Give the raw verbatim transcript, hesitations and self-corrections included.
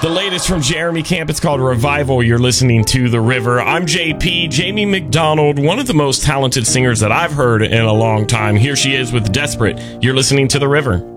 The latest from Jeremy Camp, it's called Revival. You're listening to The River. I'm J P, Jamie McDonald, one of the most talented singers that I've heard in a long time. Here she is with Desperate. You're listening to The River.